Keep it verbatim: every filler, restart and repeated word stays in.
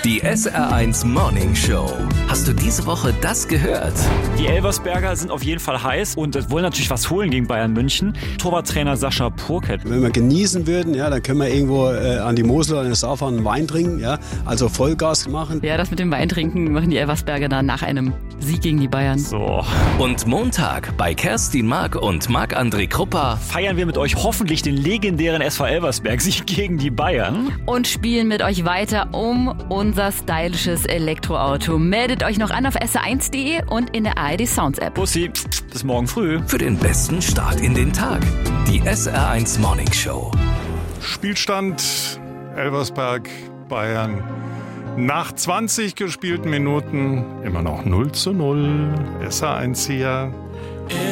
Die S R eins Morning Show. Hast du diese Woche das gehört? Die Elversberger sind auf jeden Fall heiß und wollen natürlich was holen gegen Bayern München. Torwarttrainer Sascha Purkett. Wenn wir genießen würden, ja, dann können wir irgendwo äh, an die Mosel oder in der Saar fahren, einen Wein trinken, ja, also Vollgas machen. Ja, das mit dem Wein trinken machen die Elversberger dann nach einem Sieg gegen die Bayern. So. Und Montag bei Kerstin Mark und Marc-André Kruppa Feiern wir mit euch hoffentlich den legendären S V Elversberg-Sieg gegen die Bayern. Und spielen mit euch weiter um unser stylisches Elektroauto. Meldet euch noch an auf S R eins punkt de und in der A R D Sounds App. Bussi, bis morgen früh. für den besten Start in den Tag. Die S R eins Morning Show. Spielstand Elversberg, Bayern. Nach zwanzig gespielten Minuten immer noch null zu null. S R eins hier.